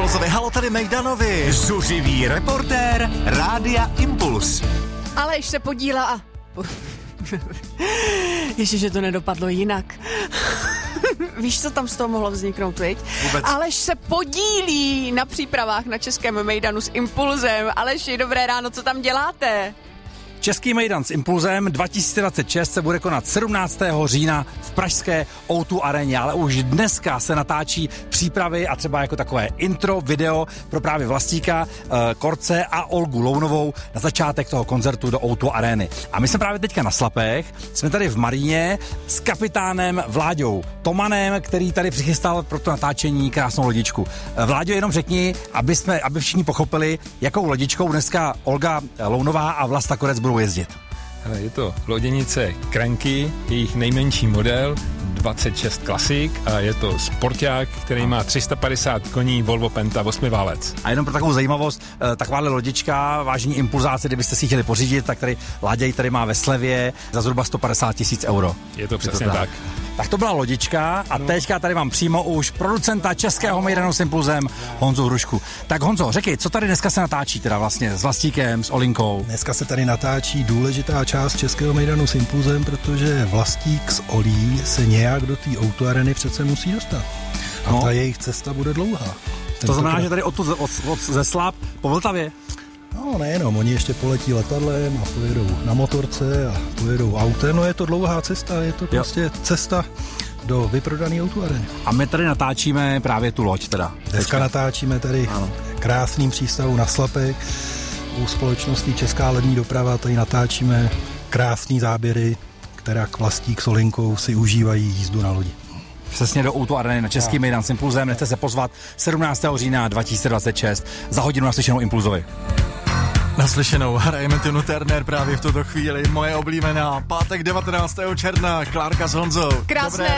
Impulzovi. Halo, tady Mejdanovi. Zuřivý reportér Rádia Impuls. Aleš se podílá a... Ježiš, že to nedopadlo jinak. Víš, co tam z toho mohlo vzniknout, viď? Vůbec. Aleš se podílí na přípravách na Českém Mejdanu s Impulzem. Aleši, dobré ráno, co tam děláte? Český mejdan s Impulzem 2026 se bude konat 17. října v pražské O2 aréně, ale už dneska se natáčí přípravy a třeba jako takové intro video pro právě Vlastíka, Korce a Olgu Lounovou na začátek toho koncertu do O2 arény. A my jsme právě teďka na Slapech, jsme tady v Maríně s kapitánem Vláďou Tomanem, který tady přichystal pro to natáčení krásnou lodičku. Vláďo, jenom řekni, aby všichni pochopili, jakou lodičkou dneska Olga Lounová a Vlasta Korec budou jezdit. Je to loděnice Cranky, jejich nejmenší model, 26 Classic a je to sporták, který má 350 koní Volvo Penta 8 válec. A jenom pro takovou zajímavost, takováhle lodička, vážení impulzáci, kdybyste si ji chtěli pořídit, tak tady Láďa ji tady má ve slevě za zhruba 150 000 euro. Je to přesně tak. Tak to byla lodička a teďka tady mám přímo už producenta Českého Mejdanu s Impulzem Honzu Hrušku. Tak Honzo, řekni, co tady dneska se natáčí teda vlastně s Vlastíkem, s Olinkou? Dneska se tady natáčí důležitá část Českého Mejdanu s Impulzem, protože Vlastík s Olí se nějak do té O2 areny přece musí dostat. A ta jejich cesta bude dlouhá. To znamená, že tady ze Slap po Vltavě? No nejenom, oni ještě poletí letadlem a pojedou na motorce a pojedou autem. No je to dlouhá cesta, je to prostě cesta do vyprodaný O2 areny. A my tady natáčíme právě tu loď teda. Dneska natáčíme tady krásným přístavu na Slapech. U společnosti Česká lodní doprava tady natáčíme krásný záběry, která Vlastík s Olinkou si užívají jízdu na lodi. Přesně do O2 areny na Český Mejdan s Impulzem. Nechte se pozvat 17. října 2026 za hodinu naslyšenou Impulzovi. Naslyšenou hrajeme Tinu Turner právě v tuto chvíli. Moje oblíbená pátek 19. června. Klárka s Honzou. Krásné